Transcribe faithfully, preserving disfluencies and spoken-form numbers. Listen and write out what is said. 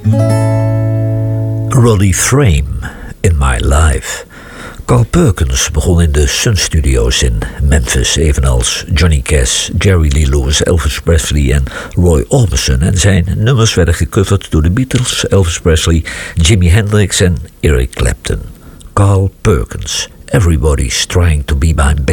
Roddy Frame, In My Life. Carl Perkins begon in de Sun Studios in Memphis, evenals Johnny Cash, Jerry Lee Lewis, Elvis Presley en Roy Orbison. En zijn nummers werden gecoverd door de Beatles, Elvis Presley, Jimi Hendrix en Eric Clapton. Carl Perkins, Everybody's Trying to Be My Baby.